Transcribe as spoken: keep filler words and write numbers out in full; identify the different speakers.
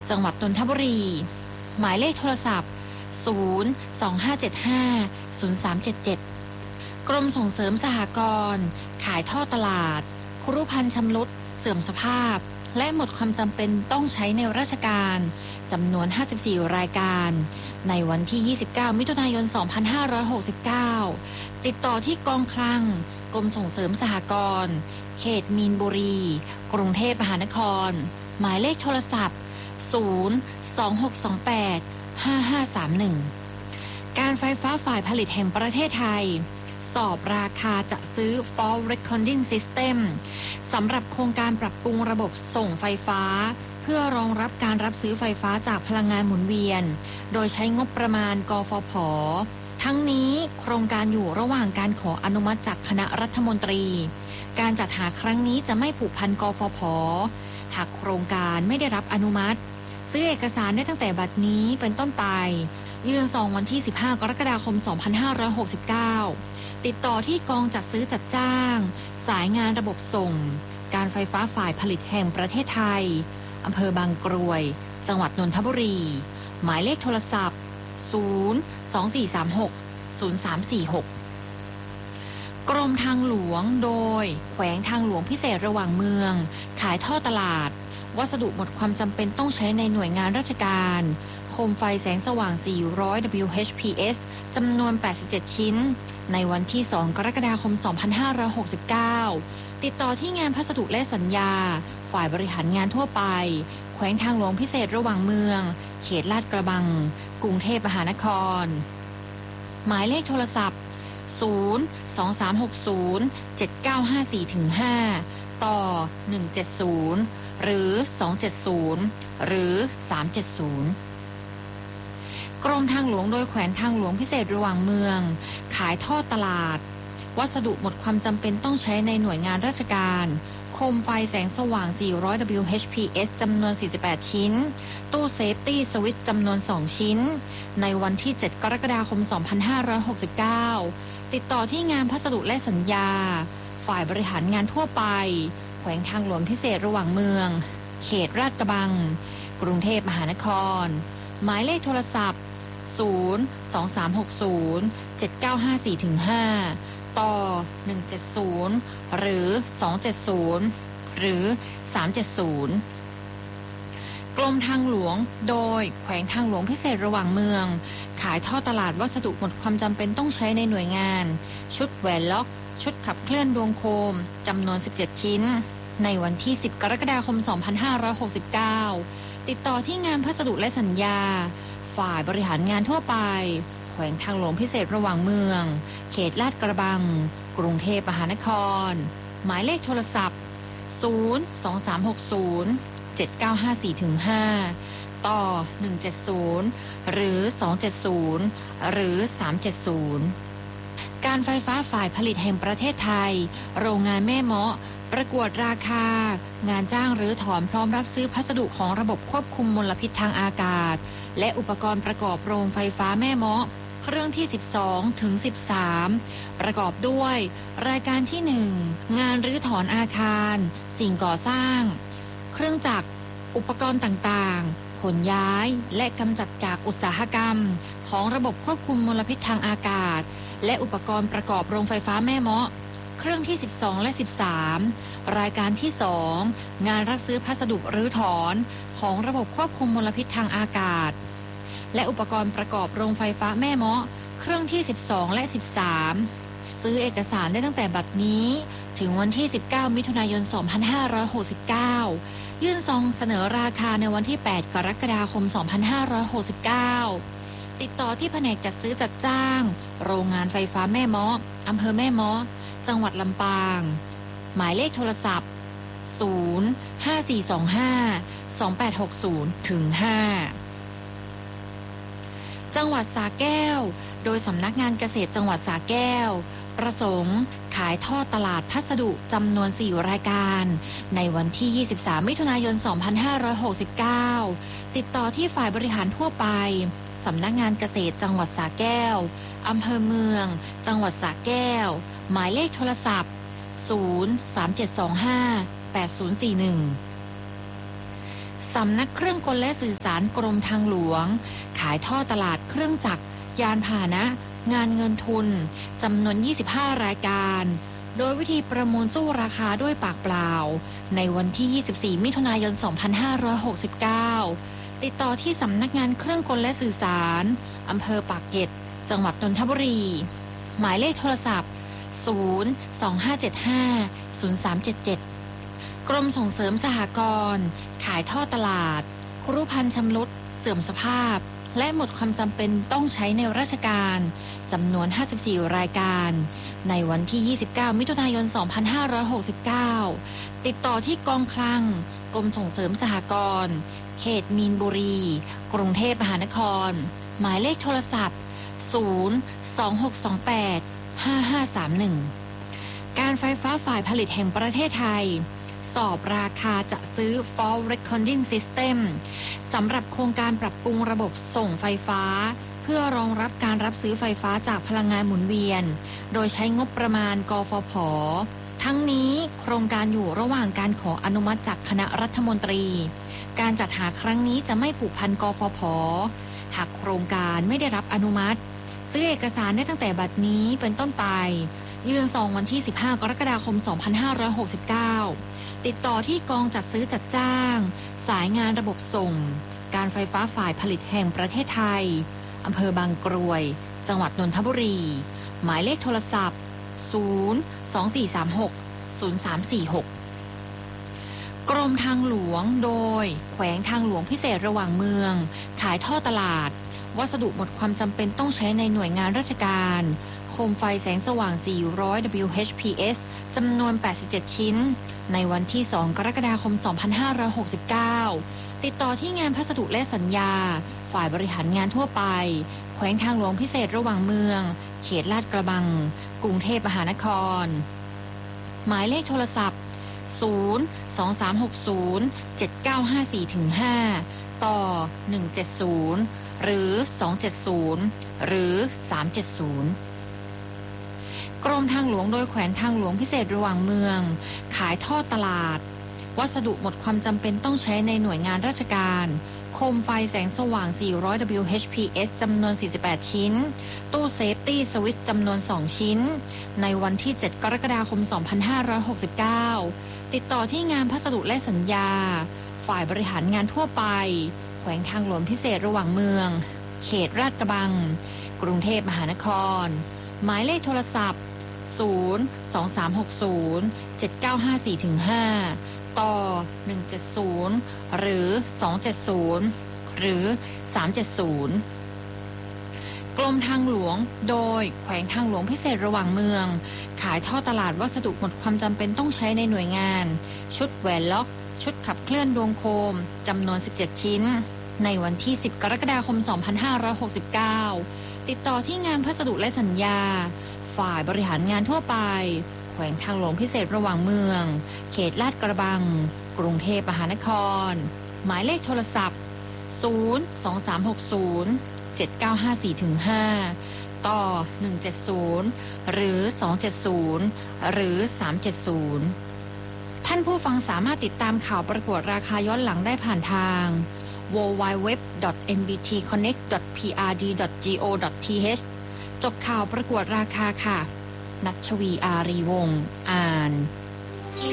Speaker 1: จังหวัดนนทบุรีหมายเลขโทรศัพท์ศูนย์ สอง ห้า เจ็ด ห้า ศูนย์ สาม เจ็ด เจ็ดกรมส่งเสริมสหกรณ์ขายท่อตลาดครุภัณฑ์ชำรุดเสื่อมสภาพและหมดความจำเป็นต้องใช้ในราชการจำนวนห้าสิบสี่รายการในวันที่ยี่สิบเก้ามิถุนายนสองพันห้าร้อยหกสิบเก้าติดต่อที่กองคลังกรมส่งเสริมสหกรณ์เขตมีนบุรีกรุงเทพมหานครหมายเลขโทรศัพท์ศูนย์ สอง หก สอง แปด ห้า ห้า สาม หนึ่งการไฟฟ้าฝ่ายผลิตแห่งประเทศไทยสอบราคาจะซื้อ Fault Recording System สำหรับโครงการปรับปรุงระบบส่งไฟฟ้าเพื่อรองรับการรับซื้อไฟฟ้าจากพลังงานหมุนเวียนโดยใช้งบประมาณกฟผ.ทั้งนี้โครงการอยู่ระหว่างการขออนุมัติจากคณะรัฐมนตรีการจัดหาครั้งนี้จะไม่ผูกพันกฟผ.หากโครงการไม่ได้รับอนุมัติซื้อเอกสารได้ตั้งแต่บัดนี้เป็นต้นไปยื่นซองวันที่สิบห้ากรกฎาคมสองพันห้าร้อยหกสิบเก้าติดต่อที่กองจัดซื้อจัดจ้างสายงานระบบส่งการไฟฟ้าฝ่ายผลิตแห่งประเทศไทยอำเภอบางกรวยจังหวัดนนทบุรีหมายเลขโทรศัพท์ศูนย์ สอง สี่ สาม หก ศูนย์ สาม สี่ หกกรมทางหลวงโดยแขวงทางหลวงพิเศษระหว่างเมืองขายท่อตลาดวัสดุหมดความจำเป็นต้องใช้ในหน่วยงานราชการโคมไฟแสงสว่าง สี่ร้อย ดับเบิลยู เอช พี เอส จำนวน แปดสิบเจ็ด ชิ้นในวันที่ สอง กรกฎาคม สองพันห้าร้อยหกสิบเก้าติดต่อที่งานพัสดุและสัญญาฝ่ายบริหารงานทั่วไปแขวงทางหลวงพิเศษระหว่างเมืองเขตลาดกระบังกรุงเทพมหานครหมายเลขโทรศัพท์ศูนย์ สอง สาม หก ศูนย์ เจ็ด เก้า ห้า สี่ ห้า ต่อหนึ่งเจ็ดศูนย์หรือสองเจ็ดศูนย์หรือสามเจ็ดศูนย์กรมทางหลวงโดยแขวงทางหลวงพิเศษระหว่างเมืองขายท่อตลาดวัสดุหมดความจำเป็นต้องใช้ในหน่วยงานราชการโคมไฟแสงสว่าง สี่ร้อย ดับเบิลยู เอช พี เอส จำนวน สี่สิบแปด ชิ้นตู้เซฟตี้สวิตช์จำนวน สอง ชิ้นในวันที่ เจ็ด กรกฎาคม สองพันห้าร้อยหกสิบเก้าติดต่อที่งานพัสดุและสัญญาฝ่ายบริหารงานทั่วไปแขวงทางหลวงพิเศษระหว่างเมืองเขตลาดกระบังกรุงเทพมหานครหมายเลขโทรศัพท์ศูนย์ สอง สาม หก ศูนย์ เจ็ด เก้า ห้า สี่ ห้า ต่อหนึ่งเจ็ดศูนย์หรือสองเจ็ดศูนย์หรือสามเจ็ดศูนย์กรมทางหลวงโดยแขวงทางหลวงพิเศษระหว่างเมืองขายท่อตลาดวัสดุหมดความจำเป็นต้องใช้ในหน่วยงานชุดแหวนล็อกชุดขับเคลื่อนดวงโคมจำนวนสิบเจ็ดชิ้นในวันที่สิบกรกฎาคมสองพันห้าร้อยหกสิบเก้าติดต่อที่งานพัสดุและสัญญาฝ่ายบริหารงานทั่วไปแขวงทางหลวงพิเศษระหว่างเมืองเขตลาดกระบังกรุงเทพมหานครหมายเลขโทรศัพท์ศูนย์ สอง สาม หก ศูนย์ เจ็ด เก้า ห้า สี่ ห้า ต่อหนึ่งเจ็ดศูนย์หรือสองเจ็ดศูนย์หรือสามเจ็ดศูนย์การไฟฟ้าฝ่ายผลิตแห่งประเทศไทยโรงงานแม่เมาะประกวดราคางานจ้างหรือถอนพร้อมรับซื้อพัสดุของระบบควบคุมมลพิษทางอากาศและอุปกรณ์ประกอบโรงไฟฟ้าแม่เมาะเครื่องที่สิบสองถึงสิบสามประกอบด้วยรายการที่หนึ่งงานรื้อถอนอาคารสิ่งก่อสร้างเครื่องจักรอุปกรณ์ต่างๆขนย้ายและกำจัดกากอุตสาหกรรมของระบบควบคุมมลพิษทางอากาศและอุปกรณ์ประกอบโรงไฟฟ้าแม่เมาะเครื่องที่สิบสองและสิบสามรายการที่สองงานรับซื้อพัสดุรื้อถอนของระบบควบคุมมลพิษทางอากาศและอุปกรณ์ประกอบโรงไฟฟ้าแม่เมาะเครื่องที่สิบสองและสิบสามซื้อเอกสารได้ตั้งแต่บัดนี้ถึงวันที่สิบเก้ามิถุนายนสองพันห้าร้อยหกสิบเก้ายื่นซองเสนอราคาในวันที่แปดกรกฎาคมสองพันห้าร้อยหกสิบเก้าติดต่อที่แผนกจัดซื้อจัดจ้างโรงงานไฟฟ้าแม่เมาะอำเภอแม่เมาะจังหวัดลำปางหมายเลขโทรศัพท์ศูนย์ ห้า สี่ สอง ห้า สอง แปด หก ศูนย์ ห้าจังหวัดสระแก้วโดยสำนักงานเกษตรจังหวัดสระแก้วประสงค์ขายท่อตลาดพัสดุจำนวนสี่รายการในวันที่ยี่สิบสามมิถุนายนสองพันห้าร้อยหกสิบเก้าติดต่อที่ฝ่ายบริหารทั่วไปสำนักงานเกษตรจังหวัดสระแก้วอำเภอเมืองจังหวัดสระแก้วหมายเลขโทรศัพท์ศูนย์ สาม เจ็ด สอง ห้า แปด ศูนย์ สี่ หนึ่งสำนักเครื่องกลและสื่อสารกรมทางหลวงขายท่อตลาดเครื่องจักรยานพาหนะงานเงินทุนจำนวนยี่สิบห้ารายการโดยวิธีประมูลสู้ราคาด้วยปากเปล่าในวันที่ยี่สิบสี่มิถุนายนสองพันห้าร้อยหกสิบเก้าติดต่อที่สำนักงานเครื่องกลและสื่อสารอำเภอปากเกร็ดจังหวัดนนทบุรีหมายเลขโทรศัพท์ศูนย์ สอง ห้า เจ็ด ห้า ศูนย์ สาม เจ็ด เจ็ดกรมส่งเสริมสหกรณ์ขายท่อตลาดครุภัณฑ์ชำรุดเสื่อมสภาพและหมดความจำเป็นต้องใช้ในราชการจำนวนห้าสิบสี่รายการในวันที่ยี่สิบเก้ามิถุนายนสองพันห้าร้อยหกสิบเก้าติดต่อที่กองคลังกรมส่งเสริมสหกรณ์เขตมีนบุรีกรุงเทพมหานครหมายเลขโทรศัพท์ศูนย์ สอง หก สอง แปด ห้า ห้า สาม หนึ่งการไฟฟ้าฝ่ายผลิตแห่งประเทศไทยสอบราคาจะซื้อ Fault Recording System สำหรับโครงการปรับปรุงระบบส่งไฟฟ้าเพื่อรองรับการรับซื้อไฟฟ้าจากพลังงานหมุนเวียนโดยใช้งบประมาณกฟผ.ทั้งนี้โครงการอยู่ระหว่างการขออนุมัติจากคณะรัฐมนตรีการจัดหาครั้งนี้จะไม่ผูกพันกฟผ.หากโครงการไม่ได้รับอนุมัติซื้อเอกสารได้ตั้งแต่บัดนี้เป็นต้นไปยื่นซองวันที่สิบห้ากรกฎาคมสองพันห้าร้อยหกสิบเก้าติดต่อที่กองจัดซื้อจัดจ้างสายงานระบบส่งการไฟฟ้าฝ่ายผลิตแห่งประเทศไทยอำเภอบางกรวยจังหวัดนนทบุรีหมายเลขโทรศัพท์ศูนย์ สอง สี่ สาม หก ศูนย์ สาม สี่ หกกรมทางหลวงโดยแขวงทางหลวงพิเศษระหว่างเมืองขายท่อตลาดวัสดุหมดความจำเป็นต้องใช้ในหน่วยงานราชการโคมไฟแสงสว่าง สี่ร้อย ดับเบิลยู เอช พี เอส จำนวน แปดสิบเจ็ด ชิ้นในวันที่ สอง กรกฎาคม สองพันห้าร้อยหกสิบเก้าติดต่อที่งานพัสดุและสัญญาฝ่ายบริหารงานทั่วไปแขวงทางหลวงพิเศษระหว่างเมืองเขตลาดกระบังกรุงเทพมหานครหมายเลขโทรศัพท์ศูนย์ สอง สาม หก ศูนย์ เจ็ด เก้า ห้า สี่ ห้า ต่อ หนึ่ง เจ็ด ศูนย์ หรือ สอง เจ็ด ศูนย์ หรือ สาม เจ็ด ศูนย์กรมทางหลวงโดยแขวงทางหลวงพิเศษระหว่างเมืองขายท่อตลาดวัสดุหมดความจำเป็นต้องใช้ในหน่วยงานราชการโคมไฟแสงสว่าง สี่ร้อย ดับเบิลยู เอช พี เอส จำนวน สี่สิบแปด ชิ้นตู้เซฟตี้สวิตช์จำนวน สอง ชิ้นในวันที่ เจ็ด กรกฎาคม สองพันห้าร้อยหกสิบเก้าติดต่อที่งานพัสดุและสัญญาฝ่ายบริหารงานทั่วไปแขวงทางหลวงพิเศษระหว่างเมืองเขตลาดกระบังกรุงเทพมหานครหมายเลขโทรศัพท์ศูนย์ สอง สาม หก ศูนย์ เจ็ด เก้า ห้า สี่ ห้า ต่อ หนึ่ง เจ็ด ศูนย์ หรือ สอง เจ็ด ศูนย์ หรือ สาม เจ็ด ศูนย์กรมทางหลวงโดยแขวงทางหลวงพิเศษระหว่างเมืองขายท่อตลาดวัสดุหมดความจำเป็นต้องใช้ในหน่วยงานชุดแหวนล็อกชุดขับเคลื่อนดวงโคมจำนวน สิบเจ็ด ชิ้นในวันที่ สิบ กรกฎาคม สองพันห้าร้อยหกสิบเก้าติดต่อที่งานพัสดุและสัญญาฝ่ายบริหารงานทั่วไปแขวงทางหลวงพิเศษระหว่างเมืองเขตลาดกระบังกรุงเทพมหานครหมายเลขโทรศัพท์ศูนย์ สอง สาม หก ศูนย์ เจ็ด เก้า ห้า สี่ ห้า ต่อ หนึ่ง เจ็ด ศูนย์ หรือ สอง เจ็ด ศูนย์ หรือ สาม เจ็ด ศูนย์ท่านผู้ฟังสามารถติดตามข่าวประกวดราคาย้อนหลังได้ผ่านทาง ดับเบิลยู ดับเบิลยู ดับเบิลยู ดอท เอ็น บี ที คอนเน็กต์ ดอท พี อาร์ ดี ดอท จี โอ ดอท ที เอช จบข่าวประกวดราคาค่ะนัชวีอารีวงศ์อ่าน